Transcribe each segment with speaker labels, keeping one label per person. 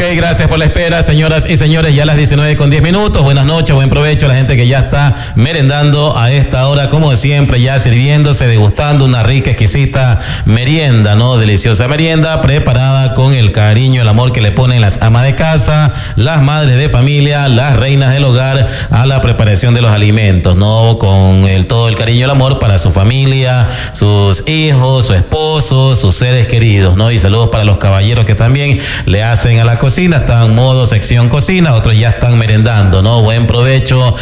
Speaker 1: gracias por la espera, señoras y señores, ya a las 19:10. Buenas noches, buen provecho a la gente que ya está merendando a esta hora, como siempre, ya sirviéndose, degustando una rica, exquisita merienda, ¿no? Deliciosa merienda preparada con el cariño, el amor que le ponen las amas de casa, las madres de familia, las reinas del hogar a la preparación de los alimentos, ¿no? Con todo el cariño y el amor para su familia, sus hijos, su esposo, sus seres queridos, ¿no? Y saludos para los caballeros que también le hacen a la cocina, están en modo sección cocina, otros ya están merendando, ¿no? Buen provecho,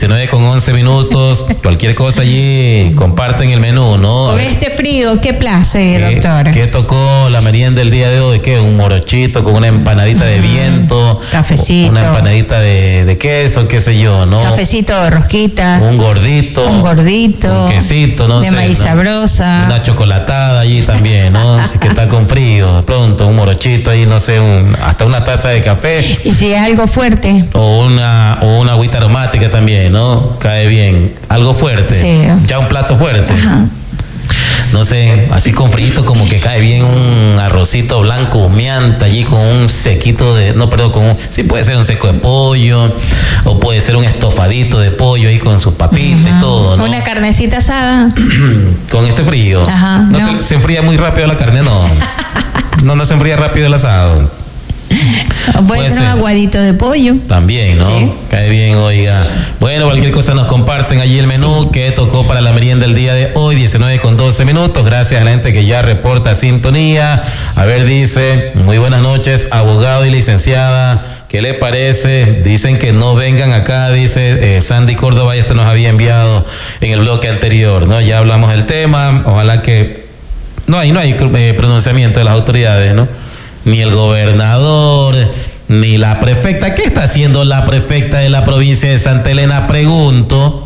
Speaker 1: 19:11. Cualquier cosa allí, comparten el menú, ¿no?
Speaker 2: Con este frío, ¿qué place, doctor?
Speaker 1: ¿Qué tocó la merienda del día de hoy? ¿Qué? Un morochito con una empanadita de viento.
Speaker 2: Cafecito.
Speaker 1: Una empanadita de queso, qué sé yo, ¿no?
Speaker 2: Cafecito de rosquita.
Speaker 1: Un gordito.
Speaker 2: Un
Speaker 1: quesito, no
Speaker 2: de
Speaker 1: sé.
Speaker 2: maíz sabrosa.
Speaker 1: Una chocolatada allí también, ¿no? Así que está con frío. De pronto, un morochito ahí, no sé, hasta una taza de café.
Speaker 2: Y si es algo fuerte.
Speaker 1: O una agüita aromática también, ¿no? Cae bien. Algo fuerte.
Speaker 2: Sí.
Speaker 1: Ya un plato fuerte.
Speaker 2: Ajá.
Speaker 1: No sé, así con frito como que cae bien un arrocito blanco humeante allí con un sequito sí puede ser un seco de pollo o puede ser un estofadito de pollo ahí con sus papitas y todo, ¿no?
Speaker 2: Una carnecita asada.
Speaker 1: Con este frío.
Speaker 2: Ajá.
Speaker 1: No. Se enfría muy rápido la carne, no. No se enfría rápido el asado.
Speaker 2: O puede ser un aguadito de pollo.
Speaker 1: También, ¿no?
Speaker 2: Sí.
Speaker 1: Cae bien, oiga. Bueno, cualquier cosa nos comparten allí el menú que tocó para la merienda el día de hoy, 19:12. Gracias a la gente que ya reporta sintonía. A ver, dice, muy buenas noches, abogado y licenciada. ¿Qué le parece? Dicen que no vengan acá, dice Sandy Córdoba, ya nos había enviado en el bloque anterior, ¿no? Ya hablamos del tema, ojalá que... No hay pronunciamiento de las autoridades, ¿no? Ni el gobernador, ni la prefecta. ¿Qué está haciendo la prefecta de la provincia de Santa Elena? Pregunto.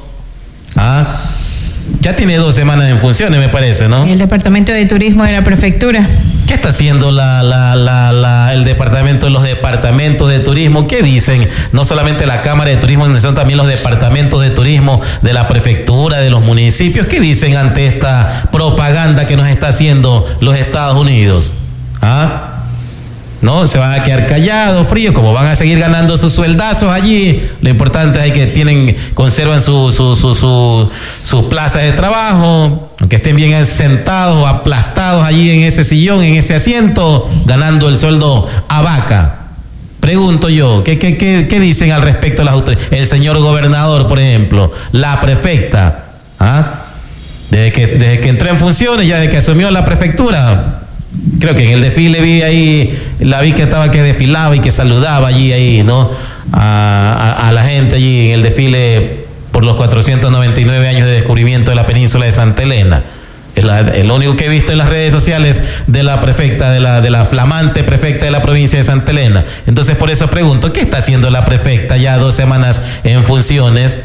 Speaker 1: Ya tiene 2 semanas en funciones, me parece, ¿no?
Speaker 2: El departamento de turismo de la prefectura.
Speaker 1: ¿Qué está haciendo el departamento, los departamentos de turismo? ¿Qué dicen? No solamente la Cámara de Turismo, sino también los departamentos de turismo de la prefectura, de los municipios. ¿Qué dicen ante esta propaganda que nos está haciendo los Estados Unidos? ¿No? Se van a quedar callados, fríos, como van a seguir ganando sus sueldazos allí. Lo importante es que conservan sus plazas de trabajo, aunque estén bien sentados o aplastados allí en ese sillón, en ese asiento, ganando el sueldo a vaca. Pregunto yo, ¿qué dicen al respecto las autoridades? El señor gobernador, por ejemplo, la prefecta, desde que entró en funciones, ya desde que asumió la prefectura. Creo que en el desfile la vi que desfilaba y que saludaba allí, ¿no? A la gente allí en el desfile por los 499 años de descubrimiento de la península de Santa Elena. Es lo único que he visto en las redes sociales de la prefecta, de la flamante prefecta de la provincia de Santa Elena. Entonces, por eso pregunto, ¿qué está haciendo la prefecta ya 2 semanas en funciones?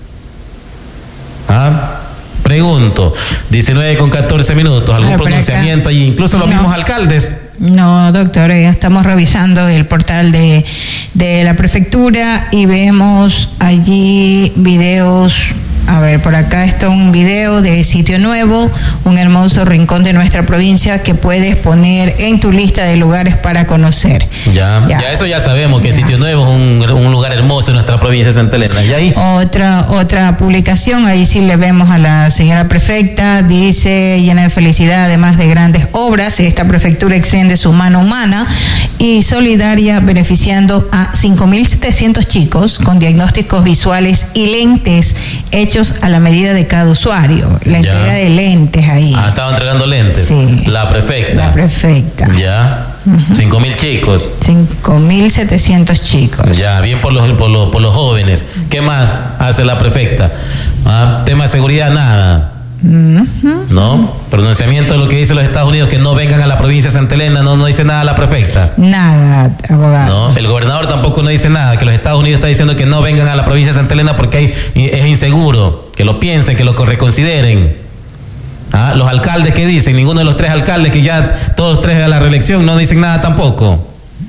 Speaker 1: Pregunto, 19:14. ¿Algún pronunciamiento allí? Incluso los mismos alcaldes.
Speaker 2: No, doctor, estamos revisando el portal de la prefectura y vemos allí videos. A ver, por acá está un video de Sitio Nuevo, un hermoso rincón de nuestra provincia que puedes poner en tu lista de lugares para conocer. Ya eso ya sabemos que Sitio Nuevo es un lugar hermoso en nuestra provincia de Santa Elena. ¿Y ahí? Otra publicación, ahí sí le vemos a la señora prefecta, dice, llena de felicidad, además de grandes obras, esta prefectura extiende su mano humana y solidaria, beneficiando a 5.700 chicos con diagnósticos visuales y lentes hechos a la medida de cada usuario. La entrega de lentes ahí.
Speaker 1: Estaban entregando lentes.
Speaker 2: Sí.
Speaker 1: La prefecta. Ya. 5.000 chicos.
Speaker 2: 5.700 chicos.
Speaker 1: Ya, bien por los jóvenes. ¿Qué más hace la prefecta? Tema de seguridad, nada. ¿No? Pronunciamiento de lo que dice los Estados Unidos, que no vengan a la provincia de Santa Elena, no dice nada la prefecta. Nada, abogado. No, el gobernador tampoco no dice nada, que los Estados Unidos está diciendo que no vengan a la provincia de Santa Elena porque es inseguro, que lo piensen, que lo reconsideren. Los alcaldes, ¿qué dicen? Ninguno de los 3 alcaldes, que ya todos 3 a la reelección, no dicen nada tampoco.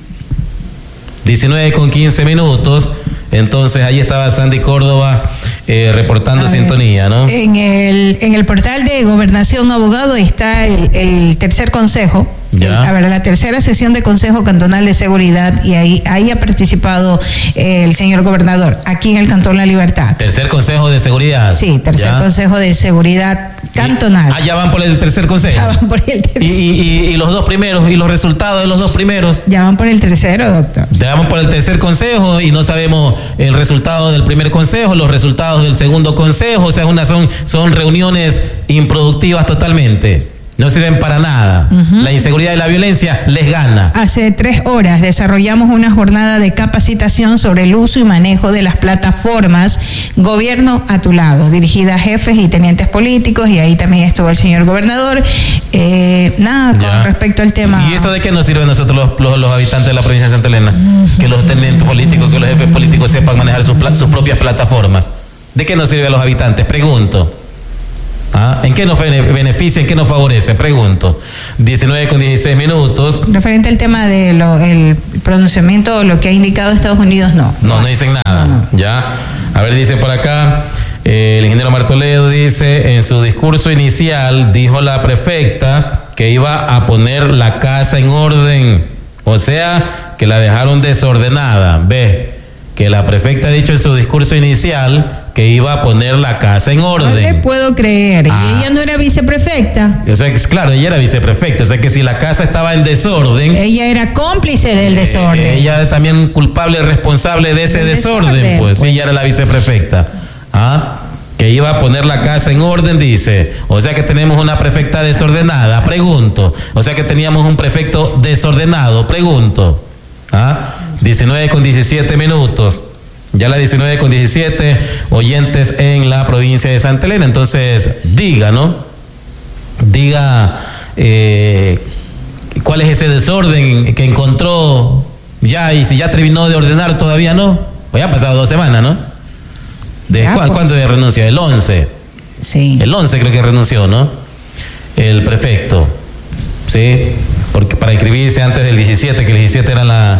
Speaker 1: 19:15. Entonces ahí estaba Sandy Córdoba reportando sintonía, ¿no?
Speaker 2: En el portal de Gobernación, abogado, está el tercer consejo la tercera sesión de Consejo Cantonal de Seguridad, y ahí ha participado el señor gobernador, aquí en el Cantón La Libertad.
Speaker 1: ¿Tercer Consejo de Seguridad?
Speaker 2: Sí, tercer Consejo de Seguridad cantonal.
Speaker 1: Ya van por el tercer consejo.
Speaker 2: Ya van por el tercero.
Speaker 1: Y los dos primeros, y los resultados de los dos primeros.
Speaker 2: Ya van por el tercero, doctor.
Speaker 1: Ya van por el tercer consejo y no sabemos el resultado del primer consejo, los resultados del segundo consejo. O sea, son reuniones improductivas totalmente. No sirven para nada. La inseguridad y la violencia les gana.
Speaker 2: Hace 3 horas desarrollamos una jornada de capacitación sobre el uso y manejo de las plataformas Gobierno a tu lado, dirigida a jefes y tenientes políticos, y ahí también estuvo el señor gobernador. Con respecto al tema.
Speaker 1: ¿Y eso de qué nos sirve a nosotros los habitantes de la provincia de Santa Elena? Que los tenientes políticos, que los jefes políticos sepan manejar sus propias plataformas. ¿De qué nos sirve a los habitantes? Pregunto. ¿En qué nos beneficia, en qué nos favorece? Pregunto. 19:16.
Speaker 2: Referente al tema del pronunciamiento, lo que ha indicado Estados Unidos, no.
Speaker 1: No dicen nada. No. Ya. A ver, dice por acá, el ingeniero Martoledo dice, en su discurso inicial, dijo la prefecta que iba a poner la casa en orden. O sea, que la dejaron desordenada. Ve, que la prefecta ha dicho en su discurso inicial que iba a poner la casa en orden.
Speaker 2: No le puedo creer. ¿Y ella no era viceprefecta?
Speaker 1: O sea, claro, ella era viceprefecta. O sea, que si la casa estaba en desorden...
Speaker 2: Ella era cómplice del desorden.
Speaker 1: Ella también culpable y responsable de ese desorden, pues. Sí, ella era la viceprefecta. Que iba a poner la casa en orden, dice. O sea que tenemos una prefecta desordenada, pregunto. O sea que teníamos un prefecto desordenado, pregunto. 19:17. Ya las 19:17, oyentes en la provincia de Santa Elena. Entonces, diga, ¿no? Diga cuál es ese desorden que encontró ya, y si ya terminó de ordenar todavía no. Pues ya han pasado 2 semanas, ¿no? ¿Cuándo se renunció? El 11.
Speaker 2: Sí.
Speaker 1: El 11 creo que renunció, ¿no? El prefecto. Sí. Porque para inscribirse antes del 17, que el 17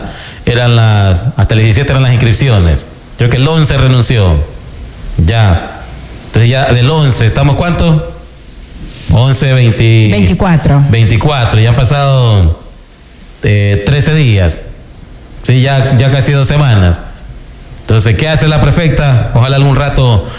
Speaker 1: hasta el 17 eran las inscripciones. Creo que el 11 renunció. Ya. Entonces ya del 11, ¿estamos cuántos? 11,
Speaker 2: 24.
Speaker 1: 24, ya han pasado 13 días. Sí, ya casi 2 semanas. Entonces, ¿qué hace la prefecta? Ojalá algún rato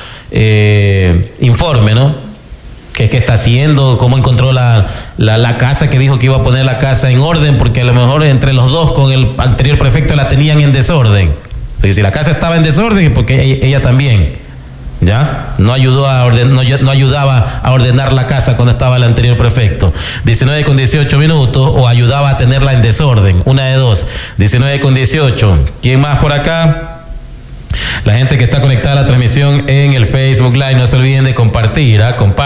Speaker 1: informe, ¿no? ¿Qué está haciendo? ¿Cómo encontró la casa que dijo que iba a poner la casa en orden? Porque a lo mejor entre los dos con el anterior prefecto la tenían en desorden. Porque si la casa estaba en desorden, porque ella también, ¿ya? No ayudaba a ordenar la casa cuando estaba el anterior prefecto. 19:18, o ayudaba a tenerla en desorden, una de dos. 19:18. ¿Quién más por acá? La gente que está conectada a la transmisión en el Facebook Live, no se olviden de compartir,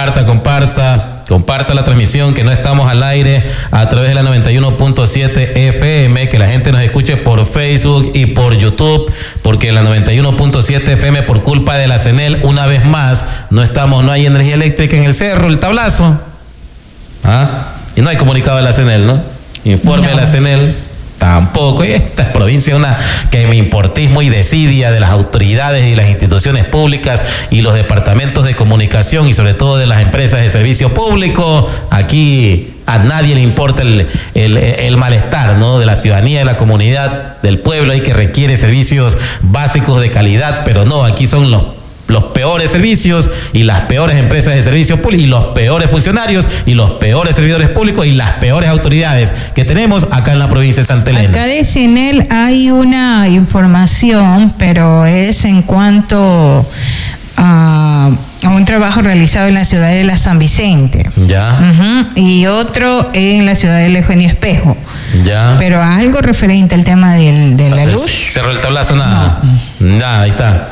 Speaker 1: comparta la transmisión, que no estamos al aire a través de la 91.7 FM, que la gente nos escuche por Facebook y por YouTube, porque la 91.7 FM, por culpa de la CENEL, una vez más, no hay energía eléctrica en el cerro, el Tablazo. Y no hay comunicado de la CENEL, ¿no? Informe de la CENEL. Tampoco. Y esta provincia es una quemeimportismo y desidia de las autoridades y las instituciones públicas y los departamentos de comunicación y sobre todo de las empresas de servicio público. Aquí a nadie le importa el malestar, ¿no? De la ciudadanía, de la comunidad, del pueblo, y que requiere servicios básicos de calidad, pero no, aquí son los peores servicios y las peores empresas de servicios públicos y los peores funcionarios y los peores servidores públicos y las peores autoridades que tenemos acá en la provincia de Santa Elena.
Speaker 2: Acá de CENEL hay una información, pero es en cuanto a un trabajo realizado en la ciudad de la San Vicente.
Speaker 1: Ya.
Speaker 2: Y otro en la ciudad de Eugenio Espejo.
Speaker 1: Ya.
Speaker 2: Pero algo referente al tema de la luz.
Speaker 1: Cerró el Tablazo, nada. No. Nada, ahí está.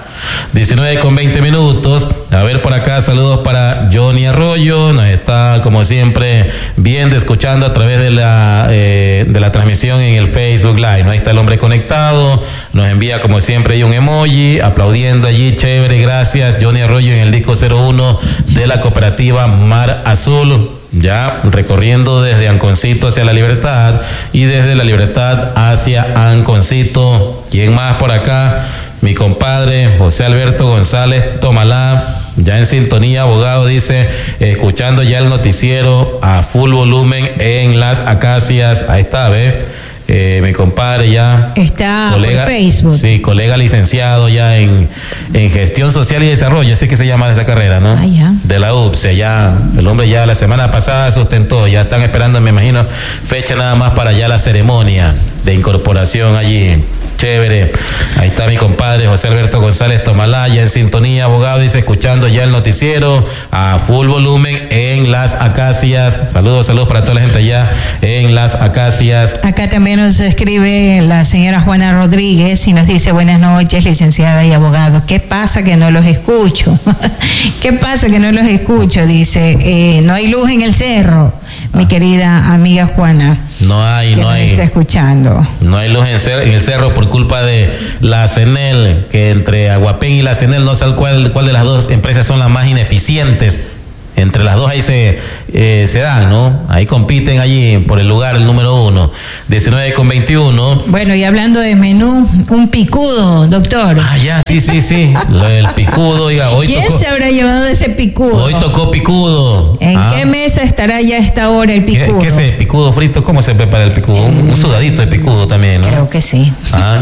Speaker 1: 19:20. A ver por acá, saludos para Johnny Arroyo, nos está como siempre viendo, escuchando a través de la transmisión en el Facebook Live. Ahí está el hombre conectado, nos envía como siempre ahí un emoji, aplaudiendo allí, chévere, gracias. Johnny Arroyo en el disco 01 de la cooperativa Mar Azul, ya recorriendo desde Anconcito hacia La Libertad y desde La Libertad hacia Anconcito. ¿Quién más por acá? Mi compadre José Alberto González Tomalá, ya en sintonía, abogado, dice, escuchando ya el noticiero a full volumen en Las Acacias. Ahí está, mi compadre ya.
Speaker 2: Está
Speaker 1: colega,
Speaker 2: por Facebook.
Speaker 1: Sí, colega licenciado ya en Gestión Social y Desarrollo, así que se llama esa carrera, ¿no?
Speaker 2: Ya.
Speaker 1: De la UPSE, ya. El hombre ya la semana pasada sustentó, ya están esperando, me imagino, fecha nada más para ya la ceremonia de incorporación allí. Chévere. Ahí está mi compadre José Alberto González Tomalaya en sintonía, abogado, dice, escuchando ya el noticiero a full volumen en Las Acacias. Saludos para toda la gente allá en Las Acacias.
Speaker 2: Acá también nos escribe la señora Juana Rodríguez y nos dice, buenas noches, licenciada y abogado. ¿Qué pasa que no los escucho? ¿Qué pasa que no los escucho? Dice, no hay luz en el cerro, mi querida amiga Juana.
Speaker 1: No hay.
Speaker 2: Está escuchando.
Speaker 1: No hay luz en el cerro por culpa de la CENEL, que entre Aguapén y la CENEL no sé cuál de las dos empresas son las más ineficientes. Entre las dos ahí se dan, ¿no? Ahí compiten allí por el lugar, el número 1, 19:21.
Speaker 2: Bueno, y hablando de menú, un picudo, doctor.
Speaker 1: Ya, sí. Lo del picudo, oiga, hoy
Speaker 2: ¿Quién
Speaker 1: tocó,
Speaker 2: se habrá llevado ese picudo?
Speaker 1: Hoy tocó picudo.
Speaker 2: ¿En qué mesa estará ya a esta hora el picudo?
Speaker 1: ¿Qué es ese picudo frito? ¿Cómo se prepara el picudo? Un sudadito de picudo también, ¿no?
Speaker 2: Creo que sí.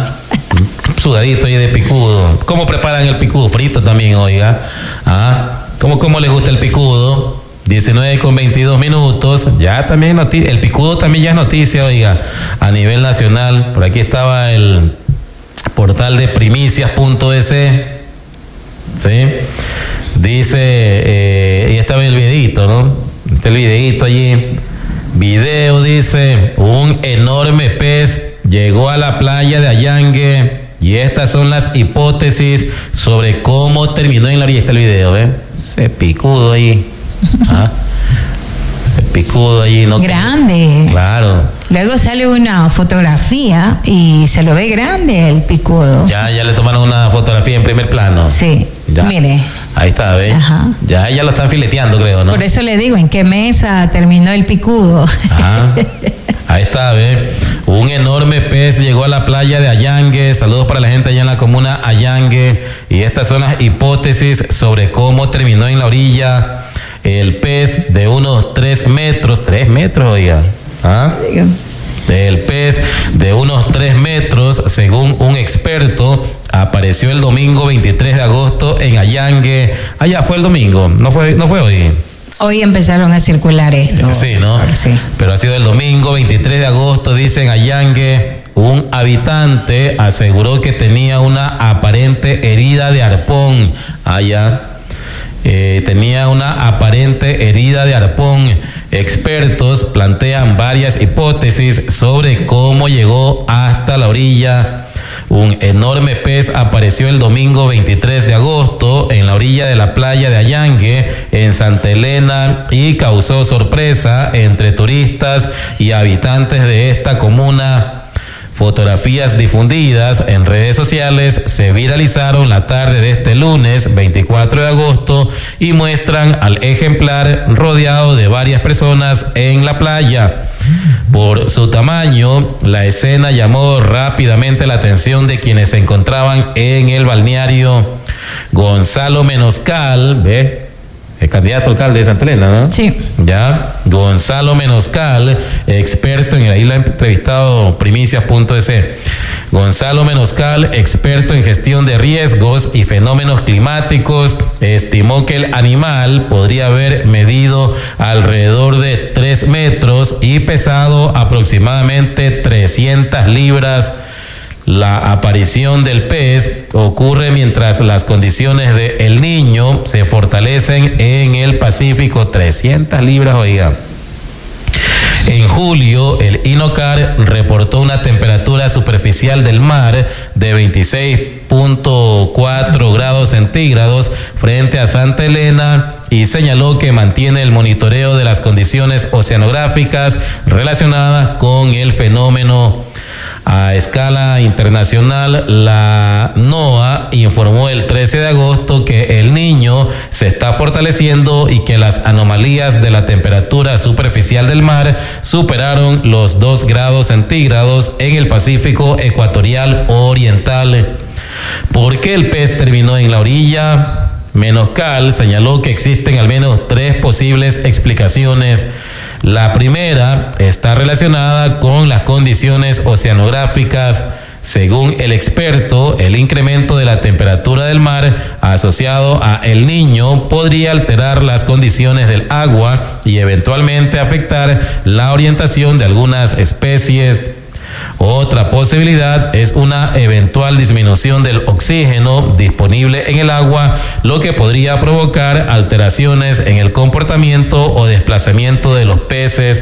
Speaker 1: Un sudadito ahí de picudo. ¿Cómo preparan el picudo? Frito también, oiga. ¿Cómo les gusta el picudo? 19:22. Ya también el picudo también ya es noticia, oiga, a nivel nacional. Por aquí estaba el portal de primicias.es. ¿Sí? Dice, y estaba el videito, ¿no? Está el videito allí. Video dice, un enorme pez llegó a la playa de Allangue. Y estas son las hipótesis sobre cómo terminó en la orilla. Está el video, Ese picudo ahí. Ese picudo ahí. No
Speaker 2: grande.
Speaker 1: Claro.
Speaker 2: Luego sale una fotografía y se lo ve grande el picudo.
Speaker 1: Ya le tomaron una fotografía en primer plano.
Speaker 2: Sí.
Speaker 1: Ya.
Speaker 2: Mire.
Speaker 1: Ahí está,
Speaker 2: Ajá.
Speaker 1: Ya lo están fileteando, creo, ¿no?
Speaker 2: Por eso le digo, ¿en qué mesa terminó el picudo?
Speaker 1: Ahí está, un enorme pez llegó a la playa de Allangue. Saludos para la gente allá en la comuna Allangue. Y estas son las hipótesis sobre cómo terminó en la orilla. El pez de unos 3 metros. 3 metros, oiga. El pez de unos 3 metros, según un experto, apareció el domingo 23 de agosto en Allangue. Ya fue el domingo, no fue hoy.
Speaker 2: Hoy empezaron a circular esto.
Speaker 1: Sí, ¿no?
Speaker 2: Sí.
Speaker 1: Pero ha sido el domingo 23 de agosto, dicen Allangue. Un habitante aseguró que tenía una aparente herida de arpón. Tenía una aparente herida de arpón. Expertos plantean varias hipótesis sobre cómo llegó hasta la orilla. Un enorme pez apareció el domingo 23 de agosto en la orilla de la playa de Allangue, en Santa Elena, y causó sorpresa entre turistas y habitantes de esta comuna. Fotografías difundidas en redes sociales se viralizaron la tarde de este lunes 24 de agosto y muestran al ejemplar rodeado de varias personas en la playa. Por su tamaño, la escena llamó rápidamente la atención de quienes se encontraban en el balneario. Gonzalo Menoscal, el candidato alcalde de Santa Elena, ¿no?
Speaker 2: Sí.
Speaker 1: Ya, Gonzalo Menoscal, experto ahí lo ha entrevistado primicias.es. Gonzalo Menoscal, experto en gestión de riesgos y fenómenos climáticos, estimó que el animal podría haber medido alrededor de 3 metros y pesado aproximadamente 300 libras. La aparición del pez ocurre mientras las condiciones de El Niño se fortalecen en el Pacífico. 300 libras, oiga. En julio, el INOCAR reportó una temperatura superficial del mar de 26.4 grados centígrados frente a Santa Elena y señaló que mantiene el monitoreo de las condiciones oceanográficas relacionadas con el fenómeno. A escala internacional, la NOAA informó el 13 de agosto que El Niño se está fortaleciendo y que las anomalías de la temperatura superficial del mar superaron los 2 grados centígrados en el Pacífico ecuatorial oriental. ¿Por qué el pez terminó en la orilla? Menoscal señaló que existen al menos 3 posibles explicaciones. La primera está relacionada con las condiciones oceanográficas. Según el experto, el incremento de la temperatura del mar asociado a El Niño podría alterar las condiciones del agua y eventualmente afectar la orientación de algunas especies. Otra posibilidad es una eventual disminución del oxígeno disponible en el agua, lo que podría provocar alteraciones en el comportamiento o desplazamiento de los peces.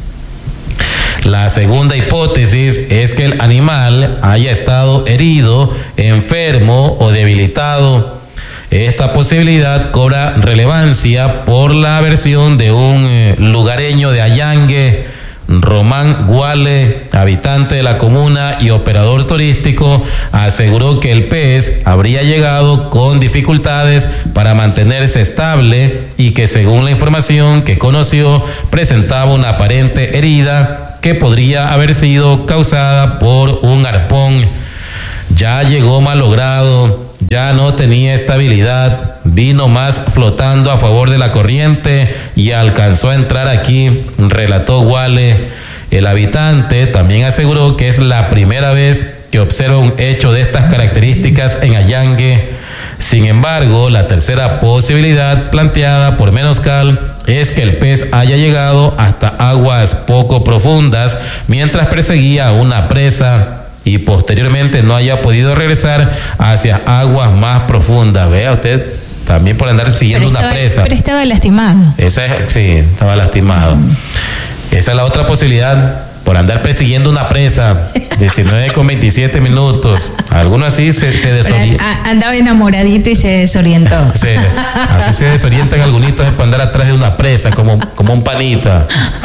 Speaker 1: La segunda hipótesis es que el animal haya estado herido, enfermo o debilitado. Esta posibilidad cobra relevancia por la versión de un lugareño de Allangue, Román Guale, habitante de la comuna y operador turístico, aseguró que el pez habría llegado con dificultades para mantenerse estable y que, según la información que conoció, presentaba una aparente herida que podría haber sido causada por un arpón. Ya llegó malogrado, ya no tenía estabilidad, vino más flotando a favor de la corriente y alcanzó a entrar aquí, relató Guale. El habitante también aseguró que es la primera vez que observa un hecho de estas características en Allangue. Sin embargo, la tercera posibilidad planteada por Menoscal es que el pez haya llegado hasta aguas poco profundas mientras perseguía una presa y posteriormente no haya podido regresar hacia aguas más profundas. Vea usted, también por andar siguiendo una presa.
Speaker 2: Pero estaba lastimado.
Speaker 1: Sí, estaba lastimado. Esa es la otra posibilidad, por andar persiguiendo una presa. 19:27. Algunos así se desorientan.
Speaker 2: Andaba enamoradito y se desorientó.
Speaker 1: Sí, así se desorientan algunos por andar atrás de una presa, como un panita.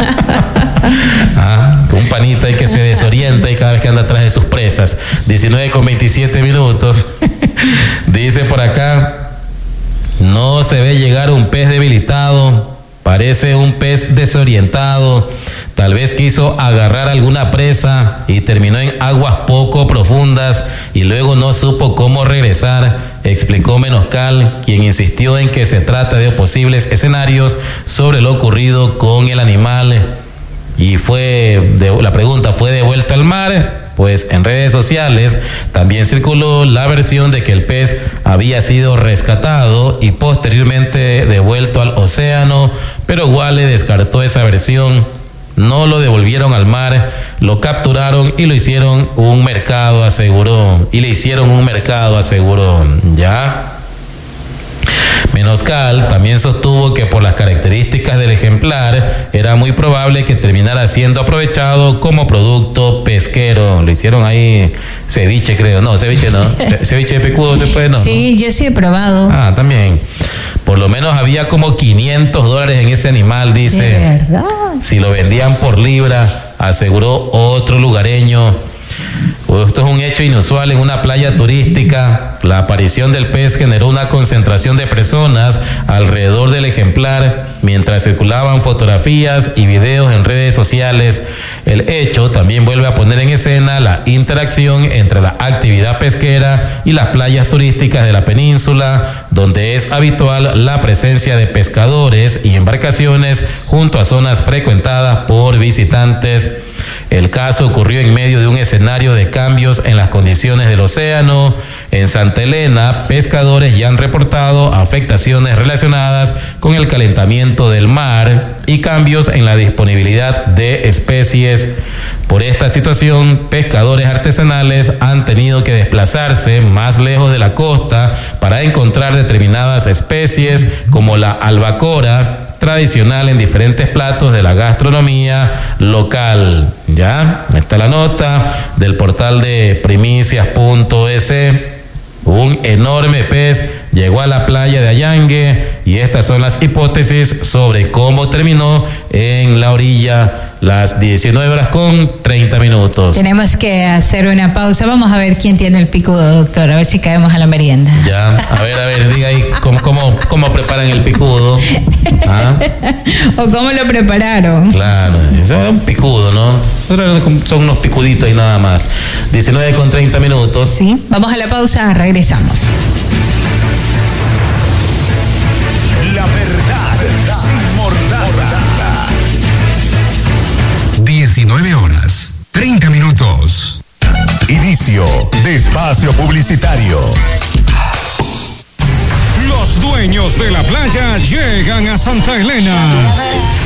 Speaker 1: Como un panita y que se desorienta y cada vez que anda atrás de sus presas. 19:27. Dice por acá, no se ve llegar un pez debilitado, parece un pez desorientado. Tal vez quiso agarrar alguna presa y terminó en aguas poco profundas y luego no supo cómo regresar, explicó Menoscal, quien insistió en que se trata de posibles escenarios sobre lo ocurrido con el animal. Y la pregunta, ¿fue devuelto al mar? Pues en redes sociales también circuló la versión de que el pez había sido rescatado y posteriormente devuelto al océano, pero Guale descartó esa versión. No lo devolvieron al mar, lo capturaron y lo hicieron un mercado, aseguró. ¿Ya? Menoscal también sostuvo que por las características del ejemplar era muy probable que terminara siendo aprovechado como producto pesquero. Lo hicieron ahí ceviche, creo. No, ceviche no. Ceviche de picudo se puede, ¿no?
Speaker 2: Sí, yo sí he probado.
Speaker 1: También. Por lo menos había como $500 en ese animal, dice.
Speaker 2: ¿De verdad?
Speaker 1: Si lo vendían por libra, aseguró otro lugareño. Esto es un hecho inusual en una playa turística. La aparición del pez generó una concentración de personas alrededor del ejemplar mientras circulaban fotografías y videos en redes sociales. El hecho también vuelve a poner en escena la interacción entre la actividad pesquera y las playas turísticas de la península, donde es habitual la presencia de pescadores y embarcaciones junto a zonas frecuentadas por visitantes. El caso ocurrió en medio de un escenario de cambios en las condiciones del océano. En Santa Elena, pescadores ya han reportado afectaciones relacionadas con el calentamiento del mar y cambios en la disponibilidad de especies. Por esta situación, pescadores artesanales han tenido que desplazarse más lejos de la costa para encontrar determinadas especies como la albacora, tradicional en diferentes platos de la gastronomía local. Ya, está la nota del portal de primicias.es. Un enorme pez llegó a la playa de Allangue y estas son las hipótesis sobre cómo terminó en la orilla. Las 19:30.
Speaker 2: Tenemos que hacer una pausa. Vamos a ver quién tiene el picudo, doctor. A ver si caemos a la merienda.
Speaker 1: Ya, a ver, diga ahí cómo preparan el picudo.
Speaker 2: O cómo lo prepararon.
Speaker 1: Claro, eso es un picudo, ¿no? Son unos picuditos y nada más. 19:30.
Speaker 2: Sí, vamos a la pausa, regresamos.
Speaker 3: Sin mordaza.
Speaker 4: 19 horas, 30 minutos.
Speaker 3: Inicio de espacio publicitario.
Speaker 4: Los dueños de la playa llegan a Santa Elena.